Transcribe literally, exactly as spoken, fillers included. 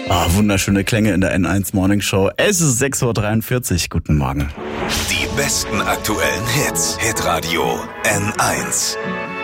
Ah, wunderschöne Klänge in der N eins Morning Show. Es ist sechs Uhr dreiundvierzig. Guten Morgen. Die besten aktuellen Hits. Hitradio N eins.